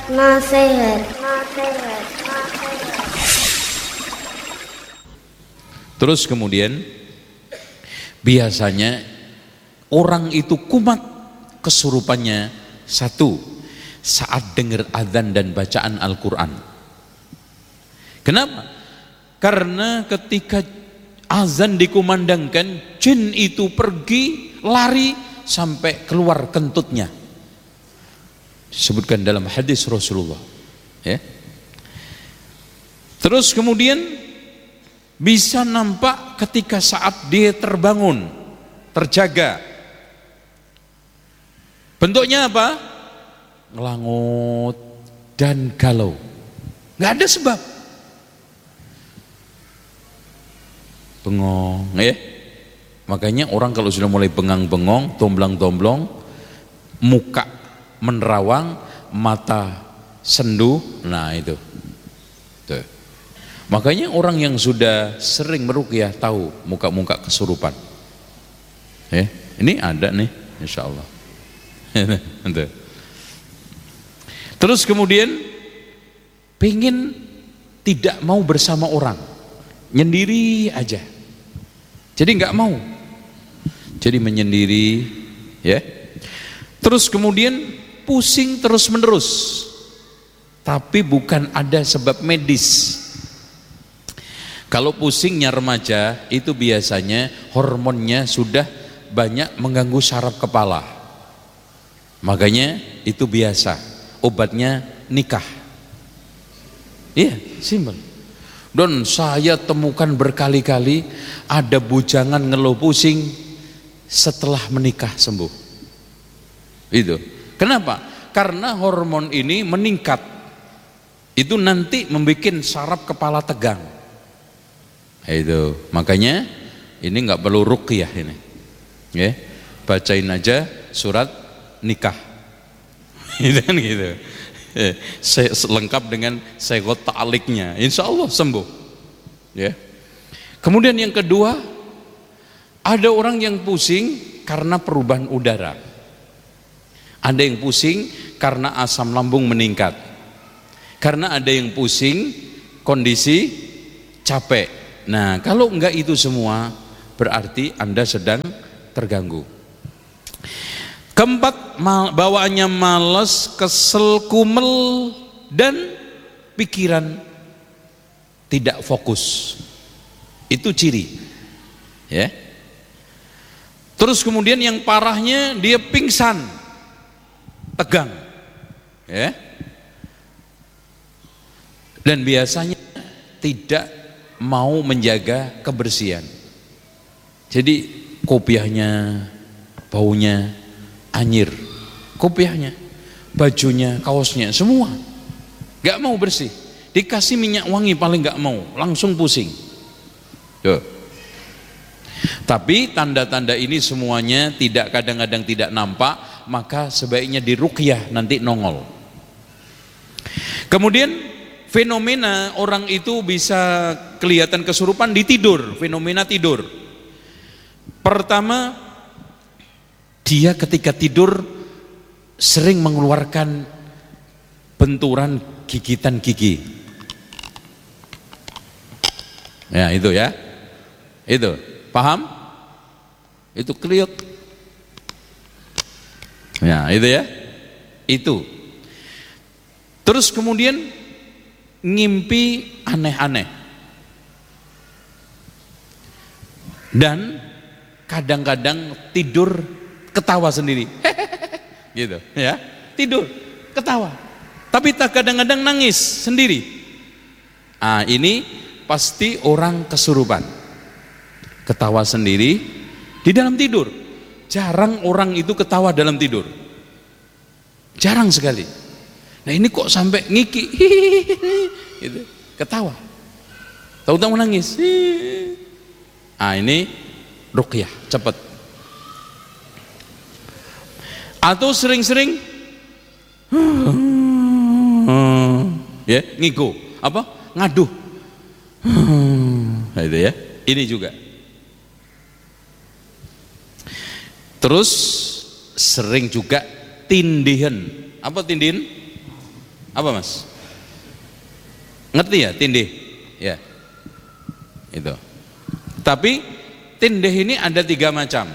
nasihat. Terus kemudian biasanya orang itu kumat kesurupannya satu saat dengar azan dan bacaan Al-Quran. Kenapa? Karena ketika azan dikumandangkan, jin itu pergi lari sampai keluar kentutnya. Disebutkan dalam hadis Rasulullah, ya. Terus kemudian bisa nampak ketika saat dia terbangun, terjaga. Bentuknya apa? Ngelangut dan galau. Nggak ada sebab. Bengong, ya. Makanya orang kalau sudah mulai bengang-bengong, tomblang-tomblong, muka menerawang, mata sendu, nah itu. Tuh. Makanya orang yang sudah sering meruqyah tahu muka-muka kesurupan. Ini ada nih, insya Allah. Terus kemudian pengen tidak mau bersama orang, nyendiri aja. Jadi nggak mau, jadi menyendiri, ya. Terus kemudian pusing terus menerus, tapi bukan ada sebab medis. Kalau pusingnya remaja itu biasanya hormonnya sudah banyak mengganggu saraf kepala. Makanya itu biasa, obatnya nikah. Iya, simpel. Dan saya temukan berkali-kali ada bujangan ngeluh pusing setelah menikah sembuh. Itu. Kenapa? Karena hormon ini meningkat. Itu nanti membuat saraf kepala tegang. Itu. Makanya ini nggak perlu ruqyah ini. Ya. Bacain aja surat nikah. Gitu. Lengkap dengan segot ta'aliknya, insya Allah sembuh, ya. Kemudian yang kedua, ada orang yang pusing karena perubahan udara, ada yang pusing karena asam lambung meningkat, karena ada yang pusing kondisi capek. Nah, kalau enggak itu semua berarti Anda sedang terganggu. Keempat, bawaannya malas, kesel, kumel, dan pikiran tidak fokus. Itu ciri, ya. Terus kemudian yang parahnya dia pingsan, tegang, ya. Dan biasanya tidak mau menjaga kebersihan. Jadi kopiahnya, baunya anyir, kopiahnya, bajunya, kaosnya, semua gak mau bersih. Dikasih minyak wangi paling gak mau, langsung pusing. Tuh. Tapi tanda-tanda ini semuanya kadang-kadang tidak nampak, maka sebaiknya diruqyah, nanti nongol. Kemudian fenomena orang itu bisa kelihatan kesurupan di tidur, fenomena tidur. Pertama, dia ketika tidur sering mengeluarkan benturan gigitan gigi. Ya, itu ya. Itu, paham? Itu kliuk. Ya, itu ya. Itu. Terus kemudian ngimpi aneh-aneh. Dan kadang-kadang tidur ketawa sendiri, gitu, ya, tidur, ketawa, tapi tak kadang-kadang nangis sendiri. Ah, ini pasti orang kesurupan, ketawa sendiri di dalam tidur. Jarang orang itu ketawa dalam tidur, jarang sekali. Nah ini kok sampai ngiki, gitu, ketawa, tahu-tahu nangis. Ah, ini ruqyah, cepat. Atau sering-sering ya, ngigo, apa? Ngaduh. Nah, itu ya. Ini juga. Terus sering juga tindihan. Apa tindihan? Apa Mas? Ngerti ya tindih? Ya. Itu. Tapi tindih ini ada 3 macam.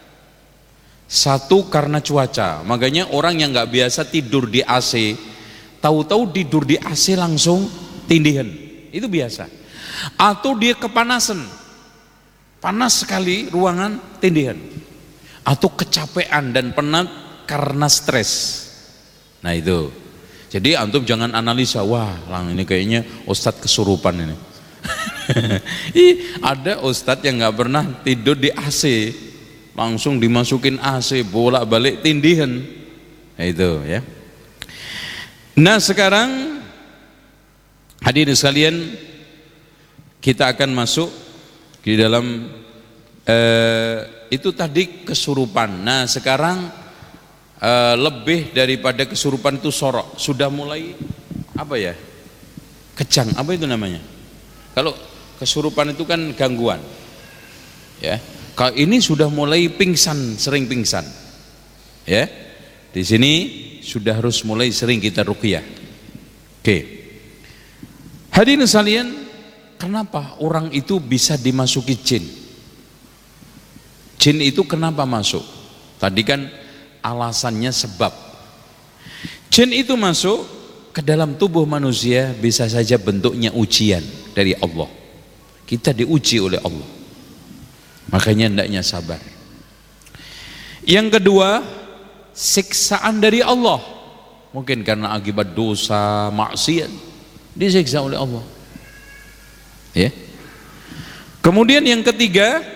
Satu karena cuaca. Makanya orang yang nggak biasa tidur di AC, tahu-tahu tidur di AC langsung tindihan. Itu biasa. Atau dia kepanasan. Panas sekali ruangan, tindihan. Atau kecapean dan penat karena stres. Nah itu. Jadi antum jangan analisa, wah ini kayaknya ustadz kesurupan ini. Ada ustadz yang nggak pernah tidur di AC, langsung dimasukin AC, bolak-balik tindihan. Nah itu ya. Nah sekarang hadirin sekalian, kita akan masuk di dalam itu tadi kesurupan. Nah sekarang lebih daripada kesurupan itu sorok, sudah mulai apa ya, kejang, apa itu namanya? Kalau kesurupan itu kan gangguan ya, kalau ini sudah mulai pingsan, sering pingsan ya, di sini sudah harus mulai sering kita ruqyah. Oke, hadirin sekalian, kenapa orang itu bisa dimasuki jin? Jin itu kenapa masuk? Tadi kan alasannya sebab. Jin itu masuk ke dalam tubuh manusia bisa saja bentuknya ujian dari Allah. Kita diuji oleh Allah. Makanya hendaknya sabar. Yang kedua, siksaan dari Allah. Mungkin karena akibat dosa, maksiat, disiksa oleh Allah. Ya. Kemudian yang ketiga,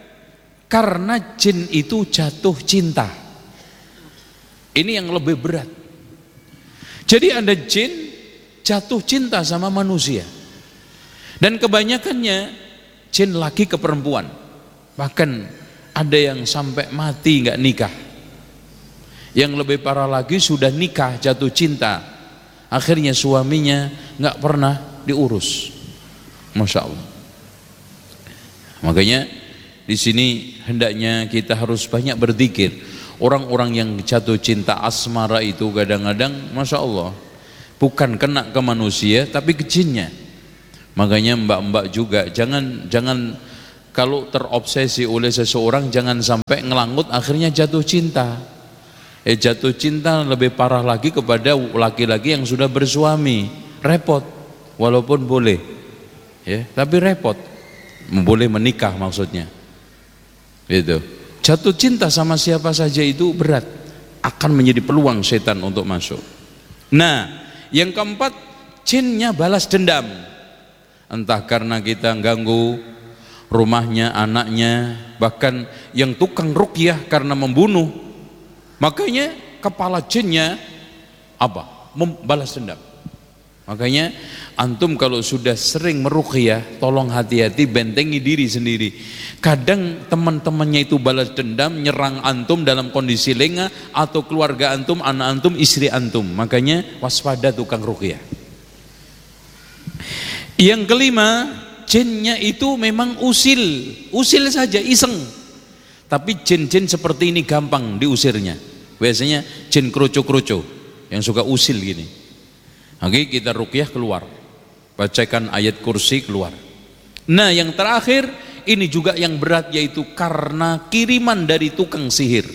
karena jin itu jatuh cinta. Ini yang lebih berat. Jadi ada jin jatuh cinta sama manusia. Dan kebanyakannya jin laki ke perempuan. Bahkan ada yang sampai mati nggak nikah. Yang lebih parah lagi sudah nikah jatuh cinta. Akhirnya suaminya nggak pernah diurus. Masya Allah. Makanya di sini hendaknya kita harus banyak berzikir. Orang-orang yang jatuh cinta asmara itu kadang-kadang Masya Allah bukan kena ke manusia tapi ke jinnya. Makanya mbak-mbak juga jangan kalau terobsesi oleh seseorang jangan sampai ngelangut akhirnya jatuh cinta. Jatuh cinta lebih parah lagi kepada laki-laki yang sudah bersuami, repot walaupun boleh ya, tapi repot, boleh menikah maksudnya gitu. Jatuh cinta sama siapa saja itu berat, akan menjadi peluang setan untuk masuk. Nah, yang keempat, jinnya balas dendam. Entah karena kita ganggu rumahnya, anaknya, bahkan yang tukang ruqyah karena membunuh. Makanya kepala jinnya apa? Membalas dendam. Makanya antum kalau sudah sering meruqyah, tolong hati-hati, bentengi diri sendiri. Kadang teman-temannya itu balas dendam, nyerang antum dalam kondisi lengah, atau keluarga antum, anak antum, istri antum. Makanya waspada tukang ruqyah. Yang kelima, jinnya itu memang usil saja, iseng. Tapi jin-jin seperti ini gampang diusirnya. Biasanya jin kroco-kroco yang suka usil gini. Oke, kita ruqyah keluar, bacakan ayat kursi keluar. Nah yang terakhir ini juga yang berat, yaitu karena kiriman dari tukang sihir.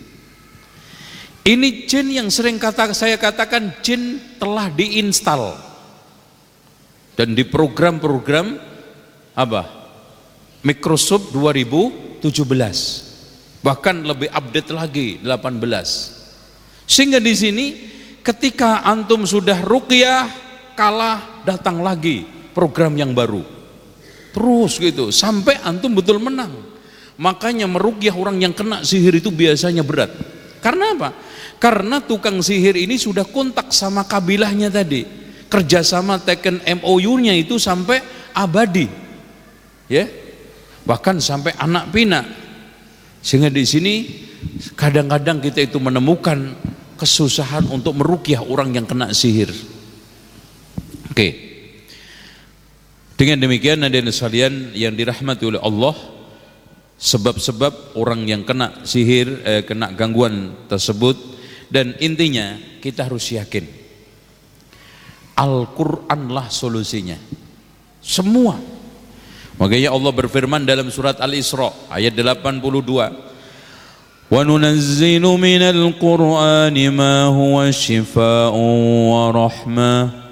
Ini jin yang sering saya katakan jin telah diinstal dan di program-program apa? Microsoft 2017, bahkan lebih update lagi 18. Sehingga di sini ketika antum sudah ruqyah kalah, datang lagi program yang baru. Terus gitu sampai antum betul menang. Makanya meruqyah orang yang kena sihir itu biasanya berat. Karena apa? Karena tukang sihir ini sudah kontak sama kabilahnya tadi. Kerjasama teken MOU-nya itu sampai abadi. Ya. Bahkan sampai anak pinak. Sehingga di sini kadang-kadang kita itu menemukan kesusahan untuk meruqyah orang yang kena sihir. Oke. Dengan demikian hadirin sekalian yang dirahmati oleh Allah, sebab-sebab orang yang kena sihir, kena gangguan tersebut, dan intinya kita harus yakin Al-Qur'anlah solusinya. Semua. Makanya Allah berfirman dalam surat Al-Isra ayat 82. Wa nunazzilu minal Qur'ani ma huwa shifaa'un wa rahmah